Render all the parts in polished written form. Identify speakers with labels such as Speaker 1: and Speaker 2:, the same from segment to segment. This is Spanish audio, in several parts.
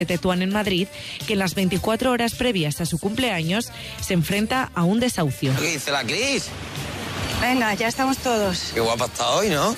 Speaker 1: Tetuán en Madrid, que en las 24 horas previas a su cumpleaños se enfrenta a un desahucio.
Speaker 2: ¿Qué dice la Cris?
Speaker 3: Venga, ya estamos todos.
Speaker 2: Qué guapa está hoy, ¿no?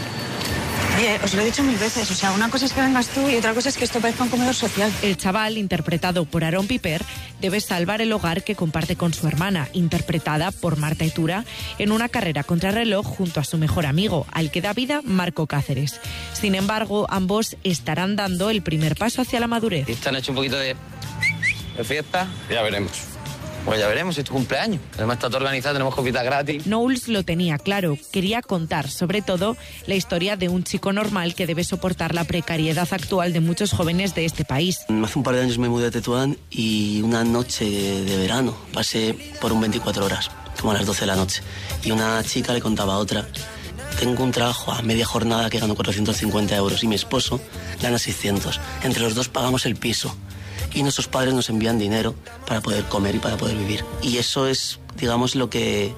Speaker 3: Oye, os lo he dicho 1000 veces, o sea, una cosa es que vengas tú y otra cosa es que esto parezca un comedor social.
Speaker 1: El chaval, interpretado por Aaron Piper, debe salvar el hogar que comparte con su hermana, interpretada por Marta Itura, en una carrera contrarreloj junto a su mejor amigo, al que da vida Marco Cáceres. Sin embargo, ambos estarán dando el primer paso hacia la madurez.
Speaker 2: ¿Y te han hecho un poquito de fiesta? Ya veremos. Pues ya veremos, es tu cumpleaños. Además está todo organizado, tenemos copitas gratis.
Speaker 1: Knowles lo tenía claro. Quería contar, sobre todo, la historia de un chico normal que debe soportar la precariedad actual de muchos jóvenes de este país.
Speaker 4: Hace un par de años me mudé a Tetuán y una noche de verano pasé por un 24 horas, como a las 12 de la noche. Y una chica le contaba a otra: tengo un trabajo a media jornada que gano 450 euros y mi esposo gana 600. Entre los dos pagamos el piso. Y nuestros padres nos envían dinero para poder comer y para poder vivir. Y eso es, digamos, lo que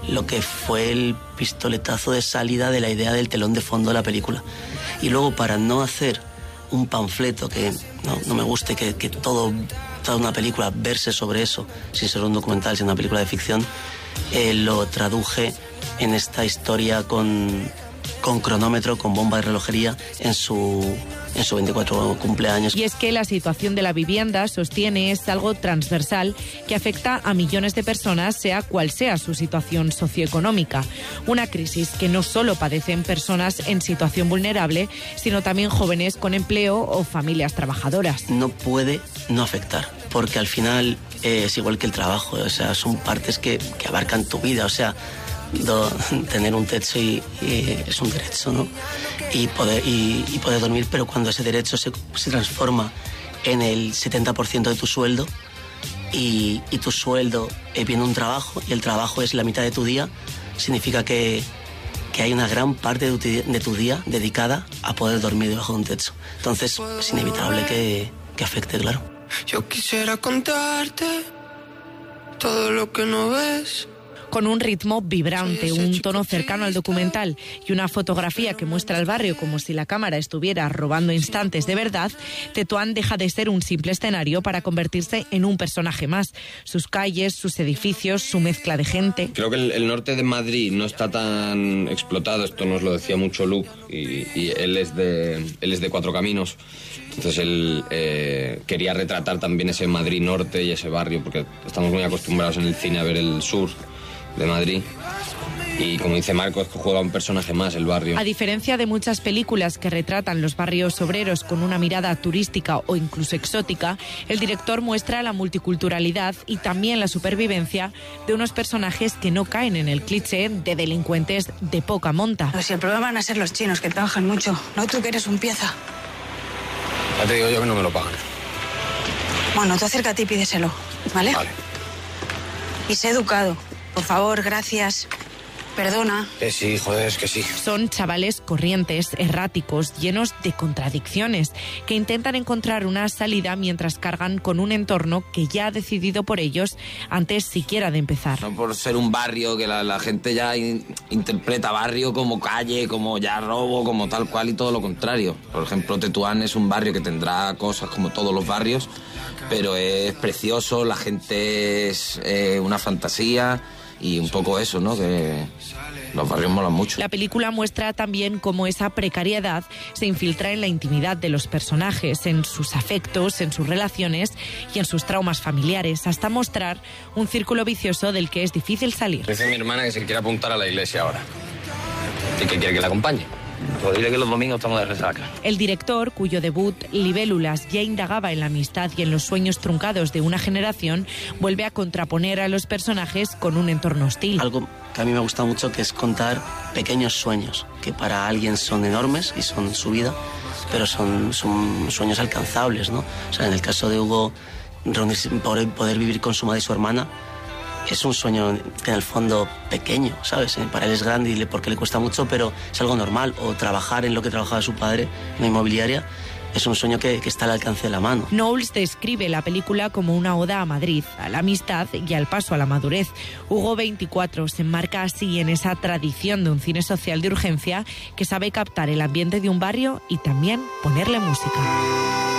Speaker 4: fue el pistoletazo de salida de la idea del telón de fondo de la película. Y luego, para no hacer un panfleto que no me guste, que toda una película verse sobre eso, sin ser un documental, sin una película de ficción, lo traduje en esta historia con cronómetro, con bomba de relojería en su 24 cumpleaños.
Speaker 1: Y es que la situación de la vivienda, sostiene, es algo transversal que afecta a millones de personas, sea cual sea su situación socioeconómica. Una crisis que no solo padecen personas en situación vulnerable, sino también jóvenes con empleo o familias trabajadoras.
Speaker 4: No puede no afectar, porque al final es igual que el trabajo, o sea, son partes que abarcan tu vida, o sea, tener un techo y es un derecho, ¿no? Y poder dormir, pero cuando ese derecho se transforma en el 70% de tu sueldo y tu sueldo viene un trabajo y el trabajo es la mitad de tu día, significa que hay una gran parte de tu día dedicada a poder dormir debajo de un techo. Entonces es inevitable que afecte, claro.
Speaker 5: Yo quisiera contarte todo lo que no ves.
Speaker 1: Con un ritmo vibrante, un tono cercano al documental y una fotografía que muestra el barrio como si la cámara estuviera robando instantes de verdad, Tetuán deja de ser un simple escenario para convertirse en un personaje más. Sus calles, sus edificios, su mezcla de gente.
Speaker 6: Creo que el norte de Madrid no está tan explotado, esto nos lo decía mucho Luke, y él es de Cuatro Caminos. Entonces él quería retratar también ese Madrid norte y ese barrio, porque estamos muy acostumbrados en el cine a ver el sur de Madrid. Y como dice Marco, es que juega un personaje más el barrio.
Speaker 1: A diferencia de muchas películas que retratan los barrios obreros con una mirada turística o incluso exótica, el director muestra la multiculturalidad y también la supervivencia de unos personajes que no caen en el cliché de delincuentes de poca monta.
Speaker 3: Pues si el problema van a ser los chinos, que trabajan mucho, no tú que eres un pieza.
Speaker 6: Ya te digo yo que no me lo pagan.
Speaker 3: Bueno, tú acércate y pídeselo, ¿vale?
Speaker 6: Vale.
Speaker 3: Y sé educado. Por favor, gracias. Perdona.
Speaker 6: Sí, joder, es que sí.
Speaker 1: Son chavales corrientes, erráticos, llenos de contradicciones, que intentan encontrar una salida mientras cargan con un entorno que ya ha decidido por ellos antes siquiera de empezar.
Speaker 2: No por ser un barrio que la gente ya interpreta barrio como calle, como ya robo, como tal cual y todo lo contrario. Por ejemplo, Tetuán es un barrio que tendrá cosas como todos los barrios, pero es precioso, la gente es una fantasía. Y un poco eso, ¿no? Que los barrios molan mucho.
Speaker 1: La película muestra también cómo esa precariedad se infiltra en la intimidad de los personajes, en sus afectos, en sus relaciones y en sus traumas familiares, hasta mostrar un círculo vicioso del que es difícil salir.
Speaker 6: Dice mi hermana que se quiere apuntar a la iglesia ahora. ¿Y que quiere que la acompañe?
Speaker 2: Pues dile que los domingos estamos de resaca.
Speaker 1: El director, cuyo debut, Libélulas, ya indagaba en la amistad y en los sueños truncados de una generación, vuelve a contraponer a los personajes con un entorno hostil.
Speaker 4: Algo que a mí me gusta mucho, que es contar pequeños sueños, que para alguien son enormes y son su vida, pero son sueños alcanzables, ¿no? O sea, en el caso de Hugo, reunirse, poder vivir con su madre y su hermana, es un sueño que en el fondo pequeño, ¿sabes? Para él es grande y porque le cuesta mucho, pero es algo normal. O trabajar en lo que trabajaba su padre, en la inmobiliaria, es un sueño que está al alcance de la mano.
Speaker 1: Knowles describe la película como una oda a Madrid, a la amistad y al paso a la madurez. Hugo 24 se enmarca así en esa tradición de un cine social de urgencia que sabe captar el ambiente de un barrio y también ponerle música.